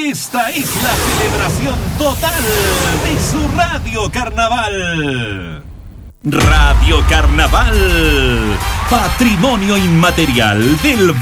Esta es la celebración total de su Radio Carnaval. Radio Carnaval, patrimonio inmaterial del